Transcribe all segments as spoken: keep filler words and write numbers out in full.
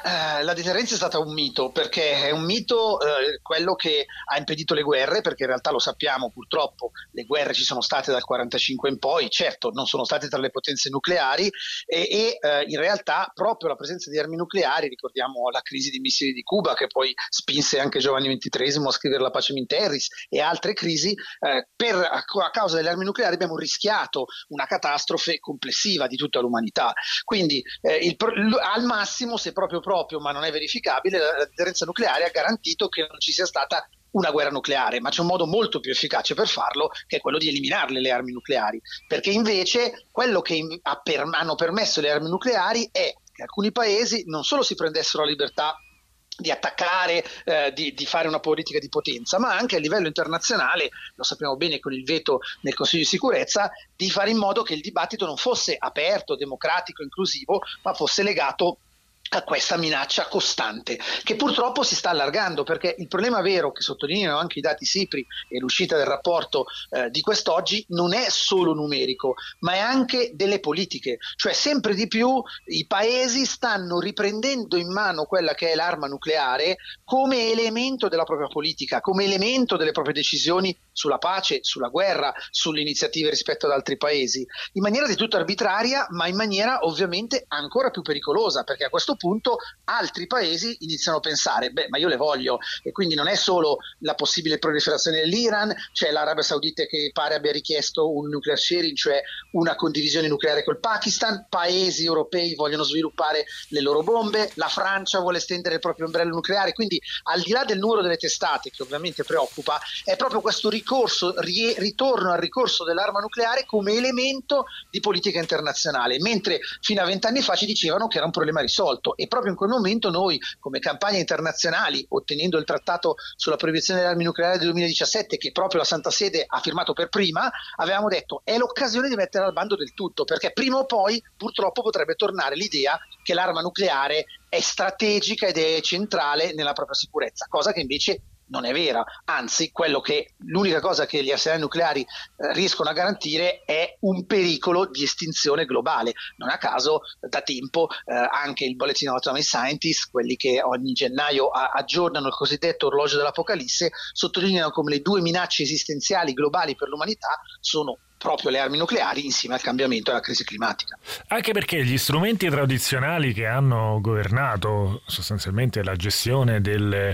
realtà eh, la deterrenza è stata un mito, perché è un mito eh, quello che ha impedito le guerre, perché in realtà lo sappiamo, purtroppo le guerre ci sono state dal quarantacinque in poi, certo non sono state tra le potenze nucleari e, e eh, in realtà proprio la presenza di armi nucleari, ricordiamo la crisi di missili di Cuba che poi spinse anche Giovanni ventitreesimo a scrivere la Pacem in Terris e altre crisi, eh, per, a, a causa delle armi nucleari abbiamo rischiato una catastrofe complessiva di tutta l'umanità. Quindi eh, il, al massimo, se proprio proprio, ma non è verificabile, la, la deterrenza nucleare ha garantito che non ci sia stata una guerra nucleare, ma c'è un modo molto più efficace per farlo, che è quello di eliminarle le armi nucleari, perché invece quello che in, ha per, hanno permesso le armi nucleari è che alcuni paesi non solo si prendessero la libertà di attaccare, eh, di, di fare una politica di potenza, ma anche a livello internazionale, lo sappiamo bene con il veto nel Consiglio di sicurezza, di fare in modo che il dibattito non fosse aperto, democratico, inclusivo, ma fosse legato a questa minaccia costante, che purtroppo si sta allargando, perché il problema vero che sottolineano anche i dati SIPRI e l'uscita del rapporto eh, di quest'oggi non è solo numerico, ma è anche delle politiche, cioè sempre di più i paesi stanno riprendendo in mano quella che è l'arma nucleare come elemento della propria politica, come elemento delle proprie decisioni sulla pace, sulla guerra, sulle iniziative rispetto ad altri paesi, in maniera di tutto arbitraria, ma in maniera ovviamente ancora più pericolosa, perché a questo punto altri paesi iniziano a pensare, beh, ma io le voglio, e quindi non è solo la possibile proliferazione dell'Iran, c'è l'Arabia Saudita che pare abbia richiesto un nuclear sharing, cioè una condivisione nucleare col Pakistan, paesi europei vogliono sviluppare le loro bombe, la Francia vuole estendere il proprio ombrello nucleare, quindi al di là del numero delle testate, che ovviamente preoccupa, è proprio questo ricorso, rie, ritorno al ricorso dell'arma nucleare come elemento di politica internazionale, mentre fino a vent'anni fa ci dicevano che era un problema risolto. E proprio in quel momento noi, come campagne internazionali, ottenendo il trattato sulla proibizione delle armi nucleari del duemiladiciassette, che proprio la Santa Sede ha firmato per prima, avevamo detto è l'occasione di mettere al bando del tutto, perché prima o poi purtroppo potrebbe tornare l'idea che l'arma nucleare è strategica ed è centrale nella propria sicurezza, cosa che invece non è vera, anzi quello che l'unica cosa che gli arsenali nucleari eh, riescono a garantire è un pericolo di estinzione globale. Non a caso da tempo eh, anche il Bulletin of Atomic Scientists, quelli che ogni gennaio a- aggiornano il cosiddetto orologio dell'Apocalisse, sottolineano come le due minacce esistenziali globali per l'umanità sono proprio le armi nucleari insieme al cambiamento e alla crisi climatica. Anche perché gli strumenti tradizionali che hanno governato sostanzialmente la gestione del, eh,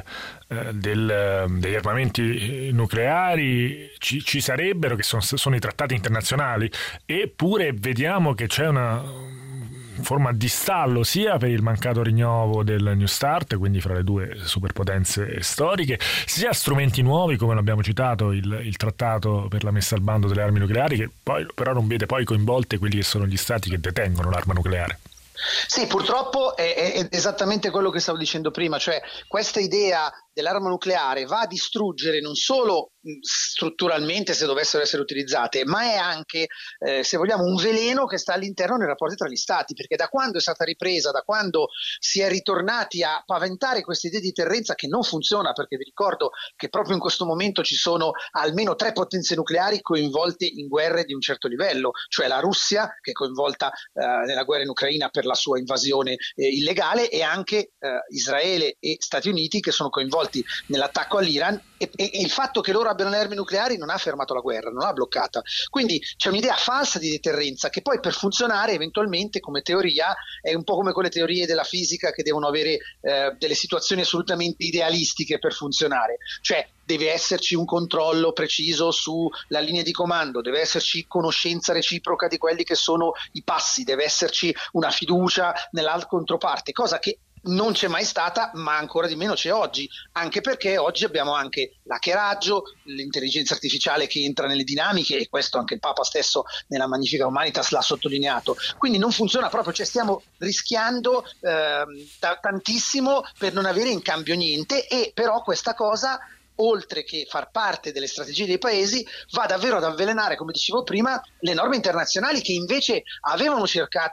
del, degli armamenti nucleari ci, ci sarebbero, che sono, sono i trattati internazionali, eppure vediamo che c'è una forma di stallo sia per il mancato rinnovo del New START, quindi fra le due superpotenze storiche, sia strumenti nuovi come l'abbiamo citato, il, il trattato per la messa al bando delle armi nucleari, che poi però non vede poi coinvolte quelli che sono gli stati che detengono l'arma nucleare. Sì, purtroppo è, è esattamente quello che stavo dicendo prima, cioè questa idea dell'arma nucleare va a distruggere non solo strutturalmente se dovessero essere utilizzate, ma è anche, eh, se vogliamo, un veleno che sta all'interno dei rapporti tra gli stati, perché da quando è stata ripresa, da quando si è ritornati a paventare questa idea di deterrenza che non funziona, perché vi ricordo che proprio in questo momento ci sono almeno tre potenze nucleari coinvolte in guerre di un certo livello, cioè la Russia che è coinvolta eh, nella guerra in Ucraina per la sua invasione eh, illegale, e anche eh, Israele e Stati Uniti che sono coinvolti nell'attacco all'Iran, e, e, e il fatto che loro abbiano le armi nucleari non ha fermato la guerra, non l'ha bloccata. Quindi c'è un'idea falsa di deterrenza che poi per funzionare eventualmente come teoria è un po' come quelle teorie della fisica che devono avere eh, delle situazioni assolutamente idealistiche per funzionare, cioè deve esserci un controllo preciso sulla linea di comando, deve esserci conoscenza reciproca di quelli che sono i passi, deve esserci una fiducia nella controparte, cosa che non c'è mai stata, ma ancora di meno c'è oggi, anche perché oggi abbiamo anche l'hackeraggio, l'intelligenza artificiale che entra nelle dinamiche, e questo anche il Papa stesso nella Magnificat Humanitas l'ha sottolineato. Quindi non funziona proprio, cioè stiamo rischiando eh, t- tantissimo per non avere in cambio niente, e però questa cosa, oltre che far parte delle strategie dei paesi, va davvero ad avvelenare, come dicevo prima, le norme internazionali che invece avevano cercato di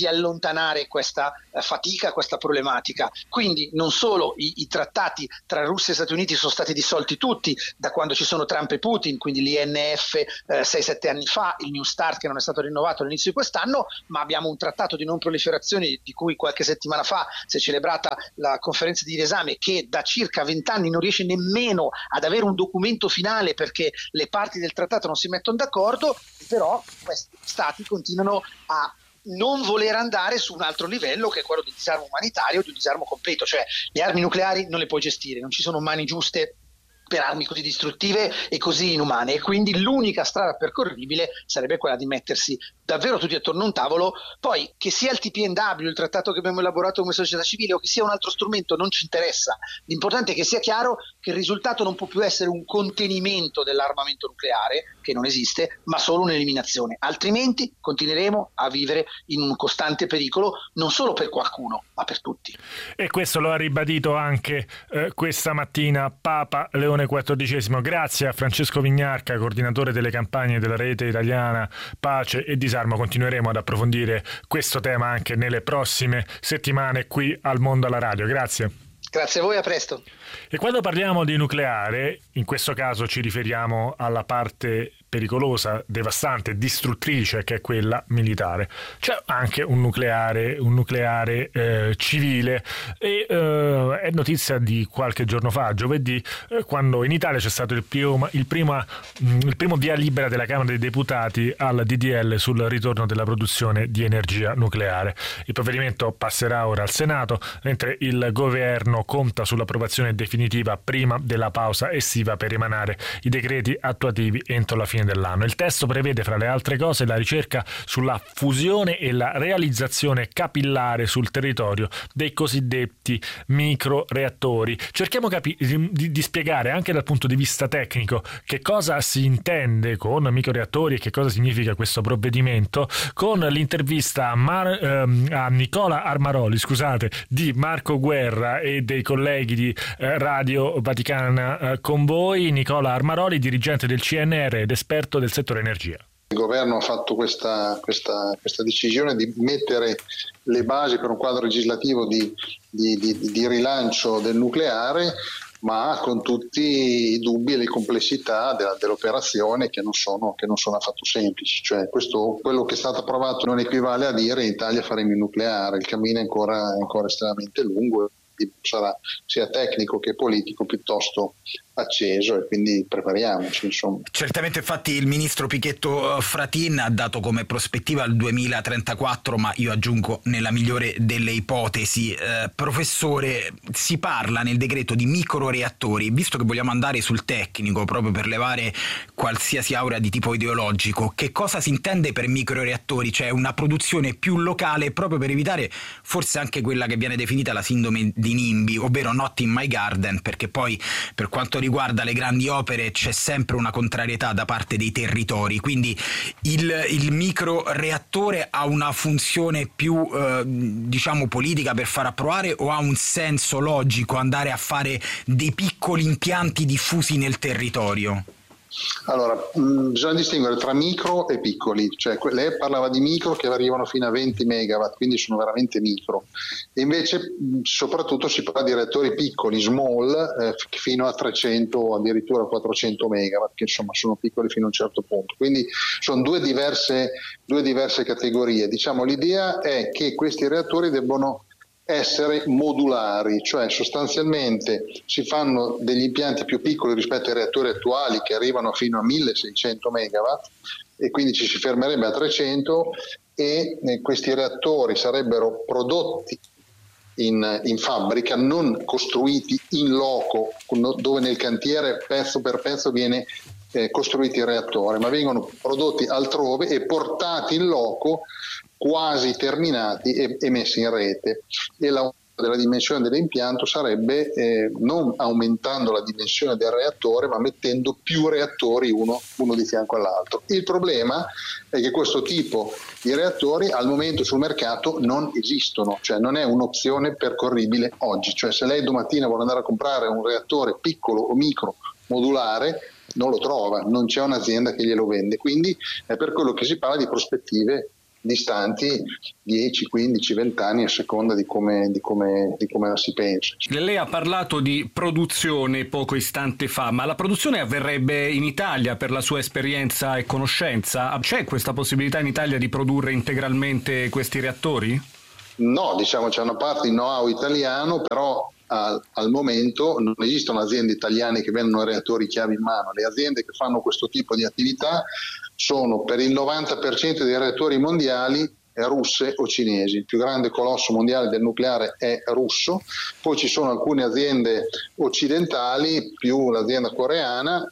di allontanare questa eh, fatica, questa problematica. Quindi non solo i, i trattati tra Russia e Stati Uniti sono stati dissolti tutti da quando ci sono Trump e Putin, quindi l'I N F eh, sei sette anni fa, il New START che non è stato rinnovato all'inizio di quest'anno, ma abbiamo un trattato di non proliferazione di cui qualche settimana fa si è celebrata la conferenza di riesame, che da circa vent'anni non riesce nemmeno ad avere un documento finale perché le parti del trattato non si mettono d'accordo, però questi stati continuano a non voler andare su un altro livello, che è quello del disarmo umanitario, di un disarmo completo. Cioè le armi nucleari non le puoi gestire, non ci sono mani giuste per armi così distruttive e così inumane, e quindi l'unica strada percorribile sarebbe quella di mettersi davvero tutti attorno a un tavolo. Poi che sia il T P N W, il trattato che abbiamo elaborato come società civile, o che sia un altro strumento, non ci interessa. L'importante è che sia chiaro che il risultato non può più essere un contenimento dell'armamento nucleare, che non esiste, ma solo un'eliminazione, altrimenti continueremo a vivere in un costante pericolo, non solo per qualcuno ma per tutti. E questo lo ha ribadito anche eh, questa mattina Papa Leone quattordicesimo. Grazie a Francesco Vignarca, coordinatore delle campagne della rete italiana Pace e Disarmo. Continueremo ad approfondire questo tema anche nelle prossime settimane qui al Mondo alla Radio. Grazie. Grazie a voi, a presto. E quando parliamo di nucleare, in questo caso ci riferiamo alla parte pericolosa, devastante, distruttrice, che è quella militare. C'è anche un nucleare, un nucleare eh, civile, e eh, è notizia di qualche giorno fa, giovedì, eh, quando in Italia c'è stato il primo, il, prima, il primo via libera della Camera dei Deputati al D D L sul ritorno della produzione di energia nucleare. Il provvedimento passerà ora al Senato, mentre il governo conta sull'approvazione definitiva prima della pausa estiva per emanare i decreti attuativi entro la fine dell'anno. Il testo prevede, fra le altre cose, la ricerca sulla fusione e la realizzazione capillare sul territorio dei cosiddetti microreattori. Cerchiamo capi- di, di spiegare anche dal punto di vista tecnico che cosa si intende con microreattori e che cosa significa questo provvedimento, con l'intervista a, Mar- ehm, a Nicola Armaroli, scusate, di Marco Guerra e dei colleghi di eh, Radio Vaticana eh, con voi. Nicola Armaroli, dirigente del C N R ed esperto del settore energia. Il governo ha fatto questa, questa, questa decisione di mettere le basi per un quadro legislativo di, di, di, di rilancio del nucleare, ma con tutti i dubbi e le complessità della, dell'operazione che non sono, che non sono affatto semplici. Cioè questo, quello che è stato approvato non equivale a dire in Italia faremo il nucleare, il cammino è ancora, è ancora estremamente lungo, sarà sia tecnico che politico piuttosto acceso, e quindi prepariamoci, insomma. Certamente, infatti il ministro Pichetto Fratin ha dato come prospettiva il duemilatrentaquattro, ma io aggiungo nella migliore delle ipotesi. Eh, professore, si parla nel decreto di microreattori, visto che vogliamo andare sul tecnico proprio per levare qualsiasi aura di tipo ideologico, che cosa si intende per microreattori? Cioè una produzione più locale, proprio per evitare forse anche quella che viene definita la sindrome di NIMBY, ovvero not in my garden, perché poi per quanto riguarda le grandi opere c'è sempre una contrarietà da parte dei territori, quindi il, il microreattore ha una funzione più eh, diciamo politica per far approvare, o ha un senso logico andare a fare dei piccoli impianti diffusi nel territorio? Allora, mh, bisogna distinguere tra micro e piccoli, cioè lei parlava di micro che arrivano fino a venti megawatt, quindi sono veramente micro, e invece mh, soprattutto si parla di reattori piccoli, small, eh, fino a trecento o addirittura quattrocento megawatt, che insomma sono piccoli fino a un certo punto, quindi sono due diverse, due diverse categorie. Diciamo, l'idea è che questi reattori debbono essere modulari, cioè sostanzialmente si fanno degli impianti più piccoli rispetto ai reattori attuali che arrivano fino a milleseicento megawatt, e quindi ci si fermerebbe a trecento, e questi reattori sarebbero prodotti in, in fabbrica, non costruiti in loco, dove nel cantiere pezzo per pezzo viene eh, costruito il reattore, ma vengono prodotti altrove e portati in loco quasi terminati e, e messi in rete. E la della dimensione dell'impianto sarebbe eh, non aumentando la dimensione del reattore, ma mettendo più reattori uno, uno di fianco all'altro. Il problema è che questo tipo di reattori al momento sul mercato non esistono, cioè non è un'opzione percorribile oggi. Cioè se lei domattina vuole andare a comprare un reattore piccolo o micro modulare, non lo trova, non c'è un'azienda che glielo vende, quindi è per quello che si parla di prospettive distanti dieci, quindici, venti anni a seconda di come, di come, di come la si pensa. Lei ha parlato di produzione poco istante fa, ma la produzione avverrebbe in Italia per la sua esperienza e conoscenza? C'è questa possibilità in Italia di produrre integralmente questi reattori? No, diciamo c'è una parte di know-how italiano, però al, al momento non esistono aziende italiane che vendono reattori chiave in mano. Le aziende che fanno questo tipo di attività sono per il novanta per cento dei reattori mondiali russe o cinesi. Il più grande colosso mondiale del nucleare è russo, poi ci sono alcune aziende occidentali più l'azienda coreana,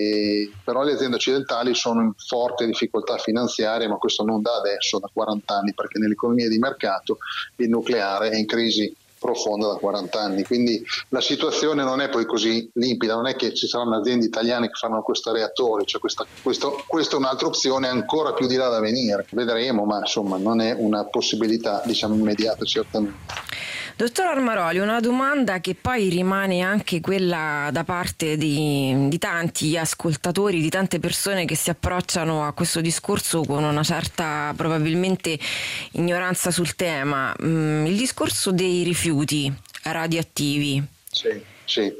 e però le aziende occidentali sono in forte difficoltà finanziaria, ma questo non da adesso, da quaranta anni, perché nell'economia di mercato il nucleare è in crisi profonda da quaranta anni, quindi la situazione non è poi così limpida, non è che ci saranno aziende italiane che fanno questo reattore, cioè questa, questo, questa è un'altra opzione ancora più di là da venire, vedremo, ma insomma non è una possibilità diciamo immediata certamente. Dottor Armaroli, una domanda che poi rimane anche quella da parte di, di tanti ascoltatori, di tante persone che si approcciano a questo discorso con una certa probabilmente ignoranza sul tema. Mm, il discorso dei rifiuti radioattivi. Sì, sì.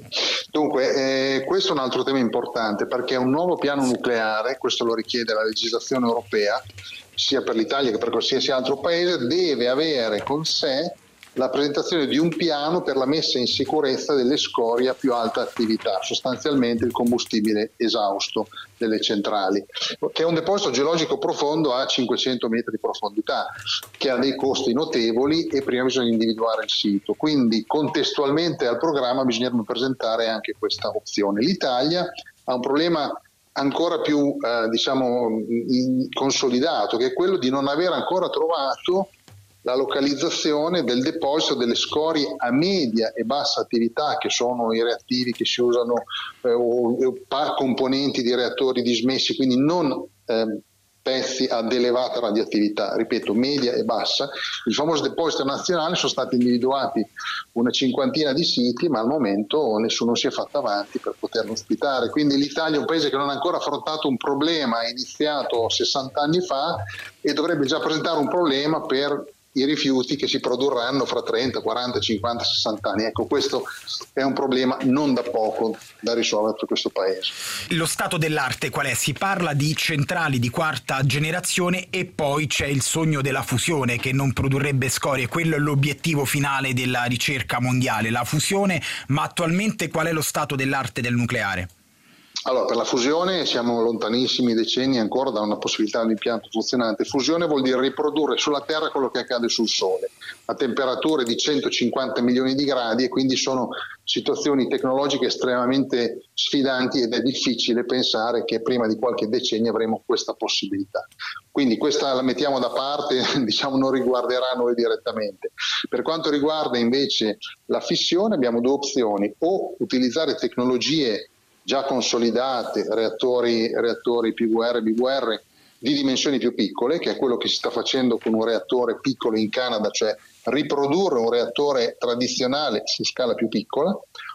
Dunque, eh, questo è un altro tema importante, perché un nuovo piano nucleare, questo lo richiede la legislazione europea, sia per l'Italia che per qualsiasi altro paese, deve avere con sé la presentazione di un piano per la messa in sicurezza delle scorie a più alta attività, sostanzialmente il combustibile esausto delle centrali, che è un deposito geologico profondo a cinquecento metri di profondità, che ha dei costi notevoli e prima bisogna individuare il sito. Quindi contestualmente al programma bisognerebbe presentare anche questa opzione. L'Italia ha un problema ancora più eh, diciamo consolidato, che è quello di non aver ancora trovato la localizzazione del deposito delle scorie a media e bassa attività, che sono i reattivi che si usano eh, o, o componenti di reattori dismessi, quindi non eh, pezzi ad elevata radioattività, ripeto, media e bassa. Il famoso deposito nazionale, sono stati individuati una cinquantina di siti, ma al momento nessuno si è fatto avanti per poterlo ospitare. Quindi l'Italia è un paese che non ha ancora affrontato un problema iniziato sessanta anni fa e dovrebbe già presentare un problema per i rifiuti che si produrranno fra trenta, quaranta, cinquanta, sessanta anni. Ecco, questo è un problema non da poco da risolvere per questo paese. Lo stato dell'arte qual è? Si parla di centrali di quarta generazione e poi c'è il sogno della fusione che non produrrebbe scorie, quello è l'obiettivo finale della ricerca mondiale, la fusione, ma attualmente qual è lo stato dell'arte del nucleare? Allora, per la fusione siamo lontanissimi decenni ancora da una possibilità di un impianto funzionante. Fusione vuol dire riprodurre sulla Terra quello che accade sul Sole, a temperature di centocinquanta milioni di gradi, e quindi sono situazioni tecnologiche estremamente sfidanti ed è difficile pensare che prima di qualche decennio avremo questa possibilità. Quindi questa la mettiamo da parte, diciamo non riguarderà noi direttamente. Per quanto riguarda invece la fissione abbiamo due opzioni: o utilizzare tecnologie già consolidate, reattori, reattori P V R, B V R di dimensioni più piccole, che è quello che si sta facendo con un reattore piccolo in Canada, cioè riprodurre un reattore tradizionale su scala più piccola,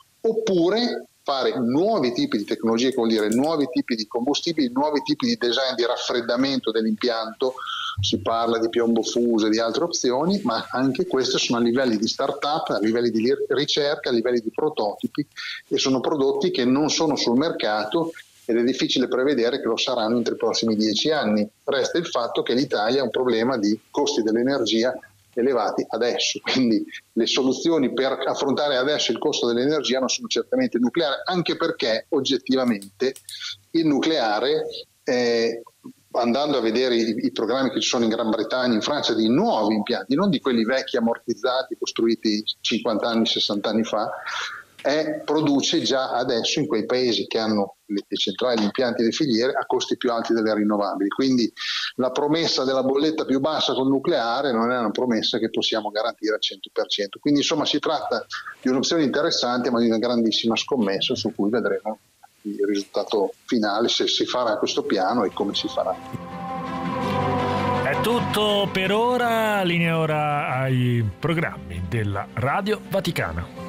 oppure fare nuovi tipi di tecnologie, che vuol dire nuovi tipi di combustibili, nuovi tipi di design di raffreddamento dell'impianto. Si parla di piombo fuso e di altre opzioni, ma anche queste sono a livelli di start-up, a livelli di ricerca, a livelli di prototipi, e sono prodotti che non sono sul mercato ed è difficile prevedere che lo saranno entro i prossimi dieci anni. Resta il fatto che l'Italia ha un problema di costi dell'energia elevati adesso, quindi le soluzioni per affrontare adesso il costo dell'energia non sono certamente il nucleare, anche perché oggettivamente il nucleare è, andando a vedere i, i programmi che ci sono in Gran Bretagna, in Francia, di nuovi impianti, non di quelli vecchi ammortizzati costruiti cinquanta anni, sessanta anni fa, è, produce già adesso in quei paesi che hanno le, le centrali, gli impianti e le filiere a costi più alti delle rinnovabili. Quindi la promessa della bolletta più bassa col nucleare non è una promessa che possiamo garantire al cento per cento. Quindi insomma si tratta di un'opzione interessante, ma di una grandissima scommessa su cui vedremo il risultato finale, se si farà questo piano e come si farà. È tutto per ora, linea ora ai programmi della Radio Vaticana.